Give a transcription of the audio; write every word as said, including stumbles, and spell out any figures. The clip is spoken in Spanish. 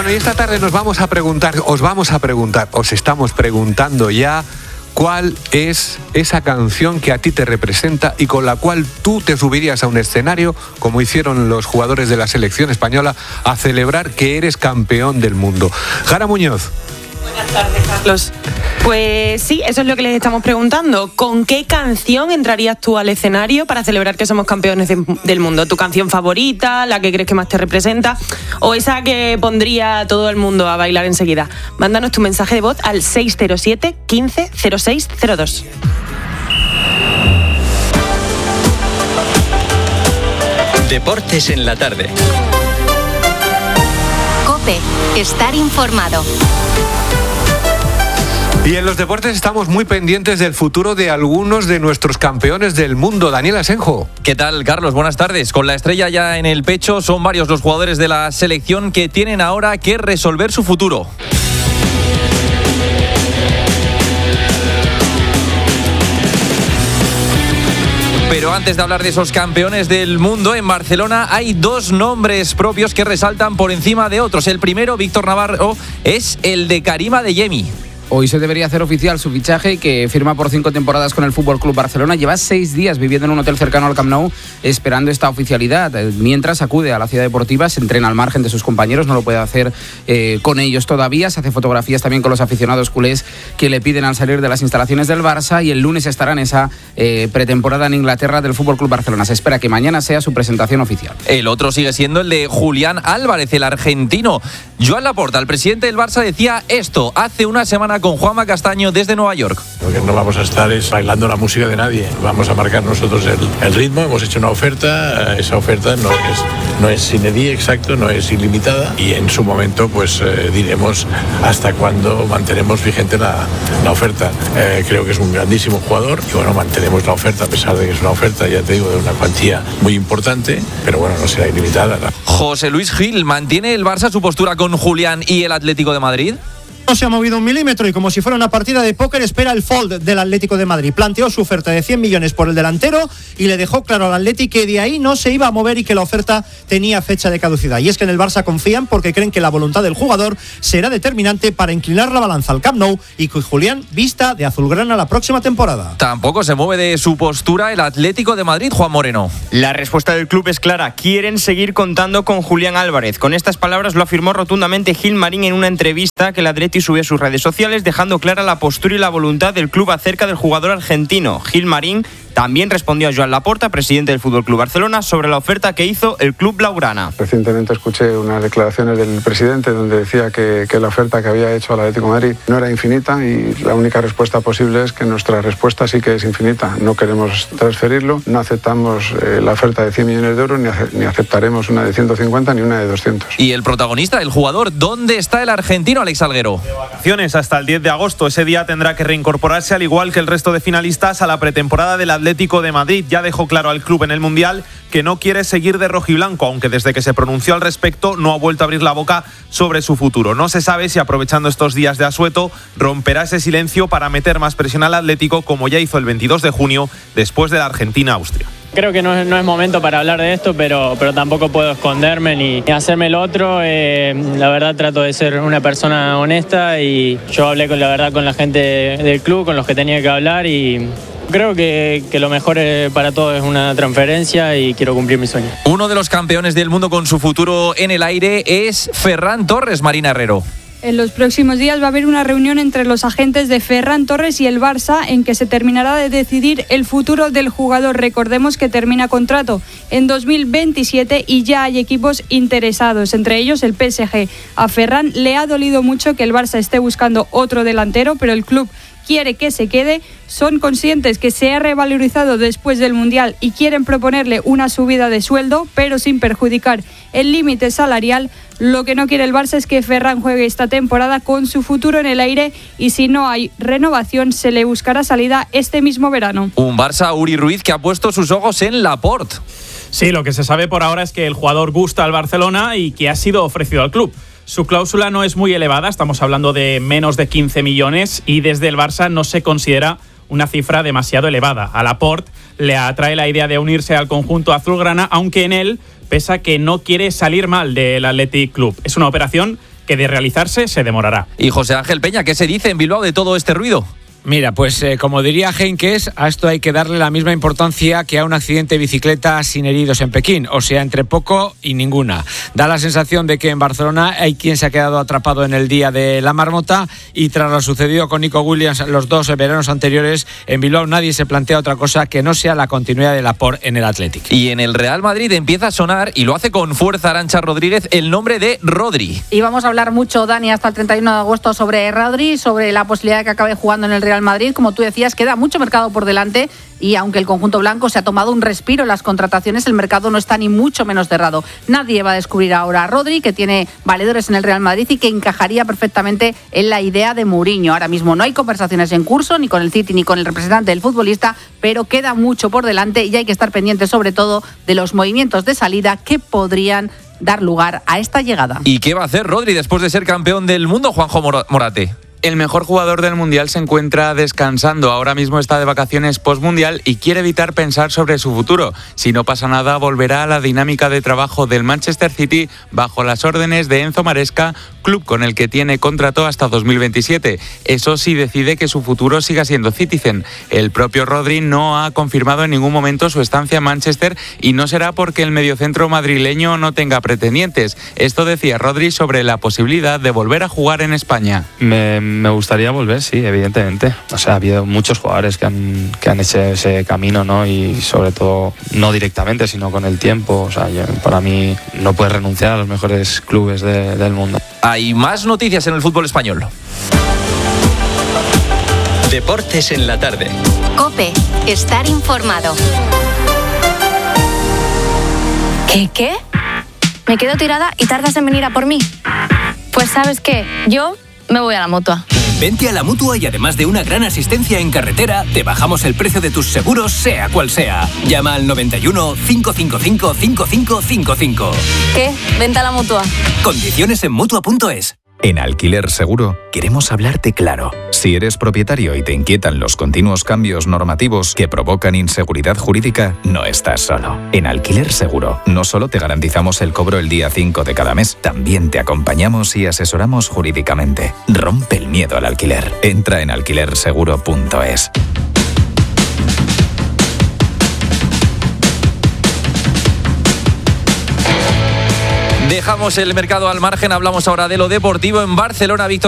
Bueno, y esta tarde nos vamos a preguntar, os vamos a preguntar, os estamos preguntando ya cuál es esa canción que a ti te representa y con la cual tú te subirías a un escenario, como hicieron los jugadores de la selección española, a celebrar que eres campeón del mundo. Jara Muñoz. Buenas tardes, Carlos. Pues sí, eso es lo que les estamos preguntando. ¿Con qué canción entrarías tú al escenario para celebrar que somos campeones de, del mundo? ¿Tu canción favorita, la que crees que más te representa o esa que pondría a todo el mundo a bailar enseguida? Mándanos tu mensaje de voz al seis cero siete, quince, cero seis cero dos. Deportes en la tarde. COPE. Estar informado. Y en los deportes estamos muy pendientes del futuro de algunos de nuestros campeones del mundo. Daniel Asenjo. ¿Qué tal, Carlos? Buenas tardes. Con la estrella ya en el pecho, son varios los jugadores de la selección que tienen ahora que resolver su futuro. Pero antes de hablar de esos campeones del mundo, en Barcelona hay dos nombres propios que resaltan por encima de otros. El primero, Víctor Navarro, es el de Karim Adeyemi. Hoy se debería hacer oficial su fichaje, que firma por cinco temporadas con el F C Barcelona. Lleva seis días viviendo en un hotel cercano al Camp Nou esperando esta oficialidad. Mientras acude a la ciudad deportiva, se entrena al margen de sus compañeros, no lo puede hacer eh, con ellos todavía. Se hace fotografías también con los aficionados culés que le piden al salir de las instalaciones del Barça, y el lunes estará en esa eh, pretemporada en Inglaterra del F C Barcelona. Se espera que mañana sea su presentación oficial. El otro sigue siendo el de Julián Álvarez, el argentino. Joan Laporta, el presidente del Barça, decía esto hace una semana con Juanma Castaño desde Nueva York. Lo que no vamos a estar es bailando la música de nadie. Vamos a marcar nosotros el, el ritmo. Hemos hecho una oferta. Esa oferta no es, no es sine die, exacto, no es ilimitada. Y en su momento pues eh, diremos hasta cuándo mantenemos vigente la, la oferta. Eh, creo que es un grandísimo jugador y bueno, mantenemos la oferta a pesar de que es una oferta, ya te digo, de una cuantía muy importante, pero bueno, no será ilimitada. ¿No? José Luis Gil, ¿mantiene el Barça su postura con Julián y el Atlético de Madrid? No se ha movido un milímetro y como si fuera una partida de póker espera el fold del Atlético de Madrid. Planteó su oferta de cien millones por el delantero y le dejó claro al Atleti que de ahí no se iba a mover y que la oferta tenía fecha de caducidad. Y es que en el Barça confían porque creen que la voluntad del jugador será determinante para inclinar la balanza al Camp Nou y que Julián vista de azulgrana la próxima temporada. Tampoco se mueve de su postura el Atlético de Madrid, Juan Moreno. La respuesta del club es clara. Quieren seguir contando con Julián Álvarez. Con estas palabras lo afirmó rotundamente Gil Marín en una entrevista que el Atleti subió a sus redes sociales, dejando clara la postura y la voluntad del club acerca del jugador argentino. Gil Marín también respondió a Joan Laporta, presidente del F C Barcelona, sobre la oferta que hizo el club blaugrana. Recientemente escuché unas declaraciones del presidente donde decía que, que la oferta que había hecho al Atlético de Madrid no era infinita y la única respuesta posible es que nuestra respuesta sí que es infinita. No queremos transferirlo, no aceptamos eh, la oferta de cien millones de euros ni, ace- ni aceptaremos una de ciento cincuenta ni una de doscientos. Y el protagonista, el jugador, ¿dónde está el argentino Alex Alguero? De vacaciones hasta el diez de agosto. Ese día tendrá que reincorporarse, al igual que el resto de finalistas, a la pretemporada del Atlético de Madrid. Ya dejó claro al club en el Mundial que no quiere seguir de rojiblanco, aunque desde que se pronunció al respecto no ha vuelto a abrir la boca sobre su futuro. No se sabe si, aprovechando estos días de asueto, romperá ese silencio para meter más presión al Atlético, como ya hizo el veintidós de junio después de la Argentina-Austria. Creo que no es, no es momento para hablar de esto, pero, pero tampoco puedo esconderme ni, ni hacerme el otro. Eh, la verdad trato de ser una persona honesta y yo hablé con la verdad con la gente del club, con los que tenía que hablar, y creo que, que lo mejor para todos es una transferencia y quiero cumplir mi sueño. Uno de los campeones del mundo con su futuro en el aire es Ferran Torres, Marina Herrero. En los próximos días va a haber una reunión entre los agentes de Ferran Torres y el Barça en que se terminará de decidir el futuro del jugador. Recordemos que termina contrato en dos mil veintisiete y ya hay equipos interesados, entre ellos el P S G. A Ferran le ha dolido mucho que el Barça esté buscando otro delantero, pero el club quiere que se quede. Son conscientes que se ha revalorizado después del Mundial y quieren proponerle una subida de sueldo, pero sin perjudicar el límite salarial. Lo que no quiere el Barça es que Ferran juegue esta temporada con su futuro en el aire, y si no hay renovación se le buscará salida este mismo verano. Un Barça, Uri Ruiz, que ha puesto sus ojos en Laporte. Sí, lo que se sabe por ahora es que el jugador gusta al Barcelona y que ha sido ofrecido al club. Su cláusula no es muy elevada, estamos hablando de menos de quince millones, y desde el Barça no se considera una cifra demasiado elevada. A Laporte le atrae la idea de unirse al conjunto azulgrana, aunque en él pesa que no quiere salir mal del Athletic Club. Es una operación que de realizarse se demorará. Y José Ángel Peña, ¿qué se dice en Bilbao de todo este ruido? Mira, pues eh, como diría Henkes, a esto hay que darle la misma importancia que a un accidente de bicicleta sin heridos en Pekín, o sea, entre poco y ninguna. Da la sensación de que en Barcelona hay quien se ha quedado atrapado en el día de la marmota y tras lo sucedido con Nico Williams los dos veranos anteriores, en Bilbao nadie se plantea otra cosa que no sea la continuidad de Laporte en el Athletic. Y en el Real Madrid empieza a sonar, y lo hace con fuerza Arantxa Rodríguez, el nombre de Rodri. Y vamos a hablar mucho, Dani, hasta el treinta y uno de agosto sobre Rodri, sobre la posibilidad de que acabe jugando en el Real Real Madrid. Como tú decías, queda mucho mercado por delante y aunque el conjunto blanco se ha tomado un respiro en las contrataciones, el mercado no está ni mucho menos cerrado. Nadie va a descubrir ahora a Rodri, que tiene valedores en el Real Madrid y que encajaría perfectamente en la idea de Mourinho. Ahora mismo no hay conversaciones en curso, ni con el City ni con el representante del futbolista, pero queda mucho por delante y hay que estar pendientes sobre todo de los movimientos de salida que podrían dar lugar a esta llegada. ¿Y qué va a hacer Rodri después de ser campeón del mundo, Juanjo Morate? El mejor jugador del Mundial se encuentra descansando. Ahora mismo está de vacaciones post-mundial y quiere evitar pensar sobre su futuro. Si no pasa nada, volverá a la dinámica de trabajo del Manchester City bajo las órdenes de Enzo Maresca, club con el que tiene contrato hasta dos mil veintisiete. Eso sí decide que su futuro siga siendo Citizen. El propio Rodri no ha confirmado en ningún momento su estancia en Manchester y no será porque el mediocentro madrileño no tenga pretendientes. Esto decía Rodri sobre la posibilidad de volver a jugar en España. Me Me gustaría volver, sí, evidentemente. O sea, ha habido muchos jugadores que han, que han hecho ese camino, ¿no? Y sobre todo, no directamente, sino con el tiempo. O sea, yo, para mí no puedes renunciar a los mejores clubes de, del mundo. Hay más noticias en el fútbol español. Deportes en la tarde. COPE, estar informado. ¿Qué, qué? ¿Me quedo tirada y tardas en venir a por mí? Pues ¿sabes qué? Yo me voy a la Mutua. Vente a la Mutua y además de una gran asistencia en carretera, te bajamos el precio de tus seguros, sea cual sea. Llama al noventa y uno, cinco cinco cinco, cinco cinco cinco cinco. ¿Qué? Vente a la Mutua. Condiciones en Mutua punto es. En Alquiler Seguro queremos hablarte claro. Si eres propietario y te inquietan los continuos cambios normativos que provocan inseguridad jurídica, no estás solo. En Alquiler Seguro no solo te garantizamos el cobro el día cinco de cada mes, también te acompañamos y asesoramos jurídicamente. Rompe el miedo al alquiler. Entra en alquiler seguro punto es. Dejamos el mercado al margen, hablamos ahora de lo deportivo en Barcelona. Víctor